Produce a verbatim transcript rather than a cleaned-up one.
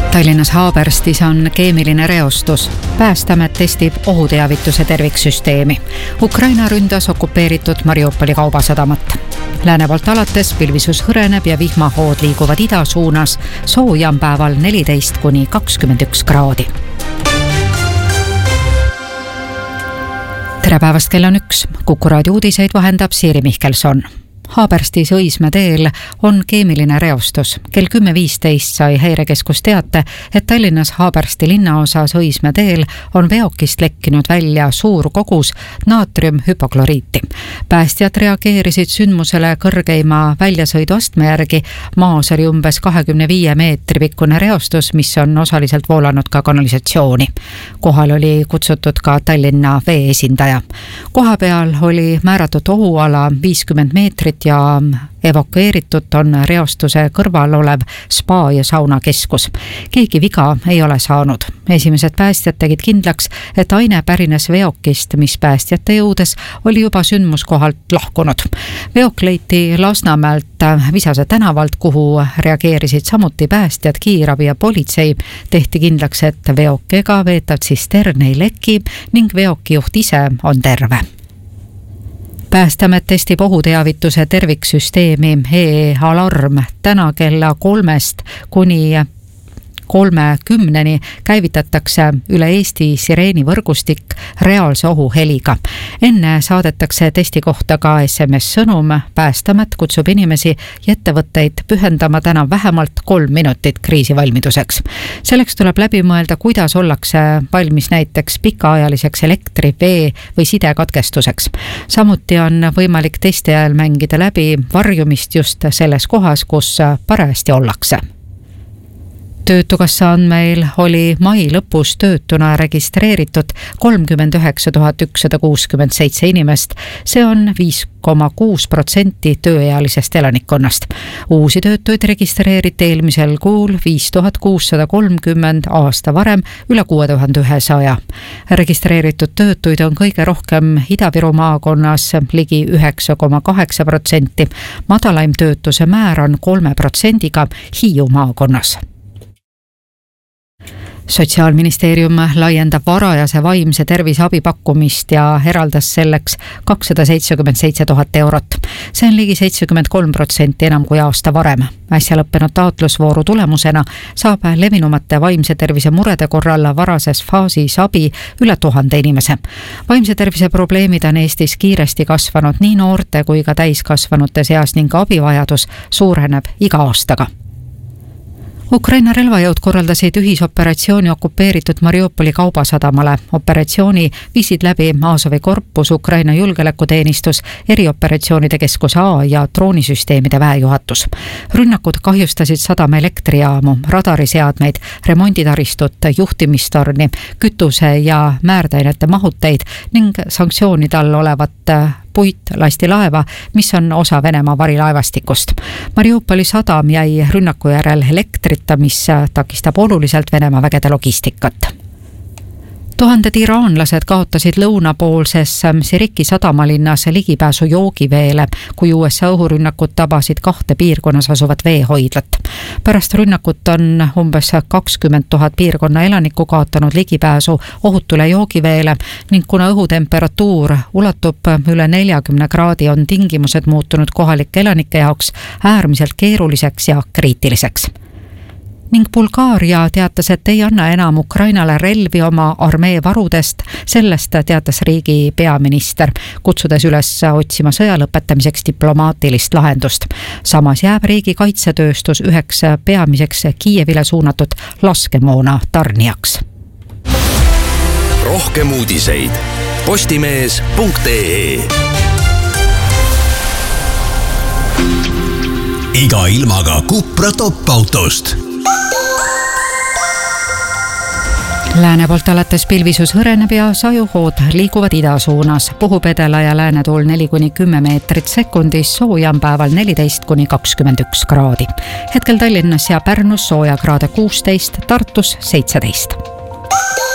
Tallinnas Haaberstis on keemiline reostus. Päästeamet testib ohuteavituse terviksüsteemi. Ukraina ründas okupeeritud Mariupoli kaubasadamat. Lääne poolt alates pilvisus hõreneb ja vihmahood liiguvad ida suunas. Sooja on päeval neliteist kuni kakskümmend üks kraadi. Tere päevast, kell on üks. Kuku raadio uudiseid vahendab Siiri Mihkelson. Haaberstis Õismäe teel on keemiline reostus. Kell kümme viisteist sai häirekeskus teate, et Tallinnas Haabersti linnaosas Õismäe teel on veokist lekkinud välja suur kogus naatriumhüpokloriiti. Päästjad reageerisid sündmusele kõrgeima väljasõiduastme järgi. Maas oli umbes kahekümne viie meetri pikkune reostus, mis on osaliselt voolanud ka kanalisatsiooni. Kohal oli kutsutud ka Tallinna vee esindaja. Koha peal oli määratud ohuala viiskümmend meetrit ja evakueeritud on reostuse kõrval olev spa- ja saunakeskus. Keegi viga ei ole saanud. Esimesed päästjad tegid kindlaks, et aine pärines veokist, mis päästjate jõudes oli juba sündmuskohalt lahkunud. Veok leiti Lasnamäelt Visase tänavalt, kuhu reageerisid samuti päästjad, kiirabi ja politsei. Tehti kindlaks, et veok ega veetav tsistern ei leki ning veokijuht ise on terve. Päästeamet testib ohuteavituse terviksüsteemi E-alarm. Täna kella kolmest kuni kolmekümneni käivitatakse üle Eesti sireenivõrgustik reaalse ohuheliga. Enne saadetakse testi kohta ka S M S-sõnum. Päästeamet kutsub inimesi ja ettevõtteid pühendama täna vähemalt kolm minutit kriisivalmiduseks. Selleks tuleb läbi mõelda, kuidas ollakse valmis näiteks pikaajaliseks elektri, vee või sidekatkestuseks. Samuti on võimalik testi ajal mängida läbi varjumist just selles kohas, kus parajasti ollakse. Töötukassa andmeil oli mai lõpus töötuna registreeritud kolmkümmend üheksa tuhat ükssada kuuskümmend seitse inimest. See on viis koma kuus protsenti tööealisest elanikkonnast. Uusi töötuid registreeriti eelmisel kuul viis tuhat kuussada kolmkümmend, aasta varem üle kuue tuhande ühesaja. Registreeritud töötuid on kõige rohkem Ida-Viru maakonnas ligi üheksa koma kaheksa protsenti. Madalaim töötuse määr on kolme protsendiga Hiiu maakonnas. Sotsiaalministeerium laiendab varajase vaimse tervise abipakkumist ja eraldas selleks kakssada seitsekümmend seitse tuhat eurot. See on ligi seitsekümmend kolm protsenti enam kui aasta varem. Äsja lõppenud taotlusvooru tulemusena saab levinumate vaimse tervise murede korral varases faasis abi üle tuhande inimese. Vaimse tervise probleemid on Eestis kiiresti kasvanud nii noorte kui ka täiskasvanute seas ning abivajadus suureneb iga aastaga. Ukraina relvajõud korraldasid ühisoperatsiooni okupeeritud Mariupoli kaubasadamale. Operatsiooni viisid läbi Azovi korpus, Ukraina julgeolekuteenistus, erioperatsioonide keskus A ja droonisüsteemide väejuhatus. Rünnakud kahjustasid sadama elektrijaamu, radariseadmeid, remonditaristut, juhtimistorni, kütuse ja määrdainete mahuteid ning sanktsioonide all olevat puit lasti laeva, mis on osa Venemaa varilaevastikust. Mariupoli sadam jäi rünnaku järel elektrita, mis takistab oluliselt Venemaa vägede logistikat. Tuhanded iraanlased kaotasid lõunapoolses Siriki sadamalinnas ligipääsu joogiveele, kui U S A õhurünnakud tabasid kahte piirkonnas asuvat veehoidlat. Pärast rünnakut on umbes kakskümmend tuhat piirkonna elanikku kaotanud ligipääsu ohutule joogiveele ning kuna õhutemperatuur ulatub üle neljakümne kraadi, on tingimused muutunud kohalike elanike jaoks äärmiselt keeruliseks ja kriitiliseks. Ning Bulgaaria teatas, et ei anna enam Ukrainale relvi oma armee varudest. Sellest teatas riigi peaminister, kutsudes üles otsima sõja lõpetamiseks diplomaatilist lahendust. Samas jääb riigi kaitsetööstus üheks peamiseks Kiievile suunatud laskemoona tarnijaks. Rohkem uudiseid postimees punkt ee. Iga ilmaga Cupra top-autost. Lääne poolt alates pilvisus hõreneb ja sajuhood liiguvad ida suunas. Puhub edela ja läänetuul neli kuni kümme meetrit sekundis, sooja on päeval neliteist kuni kakskümmend üks kraadi. Hetkel Tallinnas ja Pärnus sooja kraade kuusteist, Tartus seitseteist.